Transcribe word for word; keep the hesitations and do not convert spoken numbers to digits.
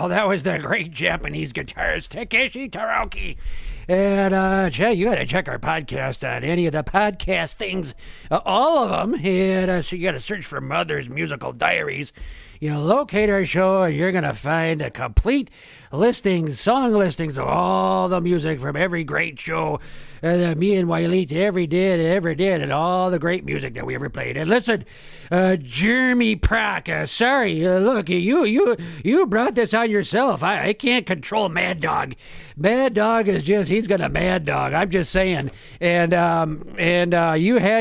Wow, that was the great Japanese guitarist Takeshi Taraoki. And, uh, Jay, you got to check our podcast on any of the podcast things, uh, all of them. And uh, so you got to search for Mother's Musical Diaries. You locate our show, and you're going to find a complete listings, song listings of all the music from every great show uh, that me and Wiley ever did, ever did, and all the great music that we ever played. And listen, uh, Jeremy Prock, uh, sorry, uh, look, you you you brought this on yourself. I, I can't control Mad Dog. Mad Dog is just, he's going to Mad Dog. I'm just saying. And, um, and uh, you had